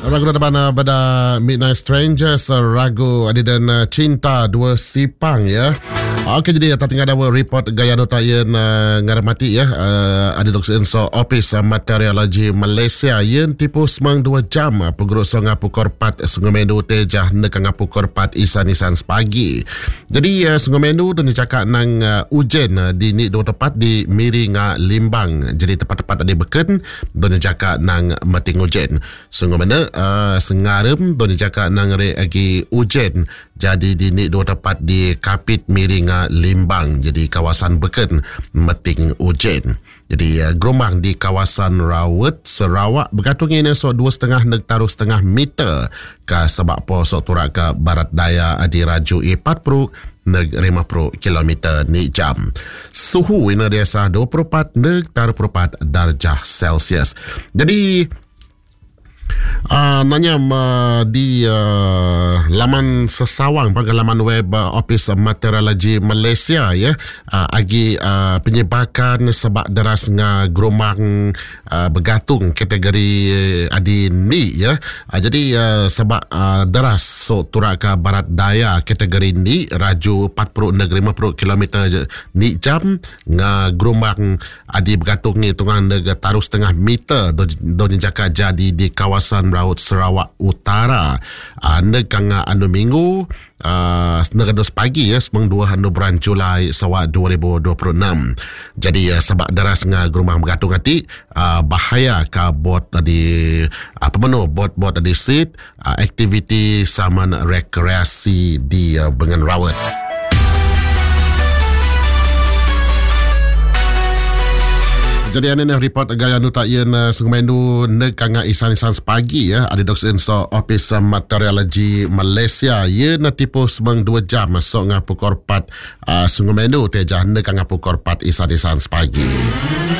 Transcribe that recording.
Ragu na pada Midnight Strangers, ragu adidan cinta dua sipang ya. Okey, jadi tak tinggal ada report gaya nota yang ngaramati ya. Ada doksen so Office Meteorologi Malaysia yang tipu semang 2 jam pengurut songa pukor 4 Sungai Mendu tejah nekang pukor 4 isan-isan sepagi. Jadi Sungai Mendu dan dicakap nang ujen di ni dua tempat di Miring Limbang. Jadi tepat-tepat ada beken dan dicakap nang mating ujen. Sungai Mendu sengarem dan dicakap nang agi ujen. Jadi di ni dua tempat di Kapit Miring Limbang, jadi kawasan beken meting ujen. Jadi gelombang di kawasan Rawet Sarawak bergantung ini so 2,5 nektaru setengah meter ke sebab po so turak ke barat daya di raju 40 50 km ni jam. Suhu ini dia sah 24 nektaru 4 darjah Celsius. Jadi nanya di laman sesawang pada laman web Office Meteorologi Malaysia ya, agi penyebakan sebab deras gelombang bergantung kategori adi ni ya. Jadi sebab deras so turak ke barat daya kategori ni raju 40 50 km ni jam gelombang adi bergantung ni tungan taruh setengah meter don jaka jadi di kawasan Raut Sarawak Utara. Nekang anu minggu negados pagi ya semang 2 bulan Julai sawak 2026. Jadi sebab deras gelombang bergantung hati bahaya ka bot di bot di street aktiviti saman rekreasi di Bengan Rawat. Jadi ini report gaya nuta yang Sungai Mendu nekang isan-isan sepagi ya. Ada doksen so Office Meteorologi Malaysia ya tipu semang 2 jam so pukor 4 Sungai Mendu tejah nekang pukor 4 isan-isan sepagi.